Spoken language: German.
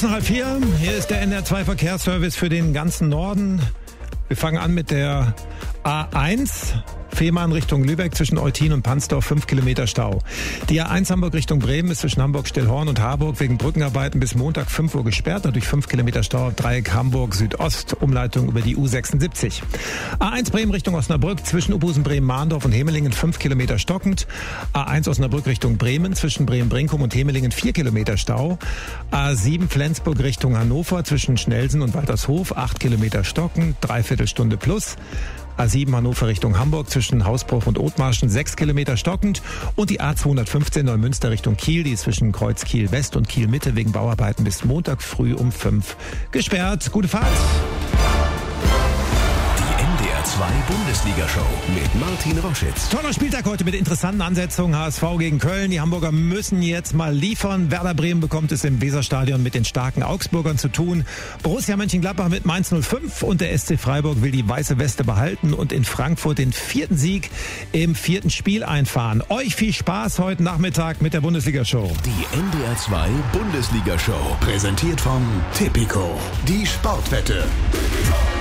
Kurz nach 3:30, hier ist der NDR2 Verkehrsservice für den ganzen Norden. Wir fangen an mit der A1. Fehmarn Richtung Lübeck zwischen Eutin und Pansdorf 5 Kilometer Stau. Die A1 Hamburg Richtung Bremen ist zwischen Hamburg-Stillhorn und Harburg wegen Brückenarbeiten bis Montag 5 Uhr gesperrt. Dadurch 5 Kilometer Stau auf Dreieck Hamburg Südost, Umleitung über die U76. A1 Bremen Richtung Osnabrück zwischen Ubusen, Bremen-Mahndorf und Hemelingen 5 Kilometer stockend. A1 Osnabrück Richtung Bremen zwischen Bremen-Brinkum und Hemelingen 4 Kilometer Stau. A7 Flensburg Richtung Hannover zwischen Schnelsen und Waltershof 8 Kilometer stockend, Dreiviertelstunde plus. A7 Hannover Richtung Hamburg zwischen Hausbruch und Othmarschen 6 Kilometer stockend und die A215 Neumünster Richtung Kiel, die ist zwischen Kreuz Kiel West und Kiel Mitte wegen Bauarbeiten bis Montag früh um 5 gesperrt. Gute Fahrt! Die NDR2 Bundesliga-Show mit Martin Roschitz. Toller Spieltag heute mit interessanten Ansetzungen. HSV gegen Köln. Die Hamburger müssen jetzt mal liefern. Werder Bremen bekommt es im Weserstadion mit den starken Augsburgern zu tun. Borussia Mönchengladbach mit Mainz 05 und der SC Freiburg will die weiße Weste behalten und in Frankfurt den 4. Sieg im 4. Spiel einfahren. Euch viel Spaß heute Nachmittag mit der Bundesliga-Show. Die NDR2 Bundesliga-Show. Präsentiert von Tipico. Die Sportwette.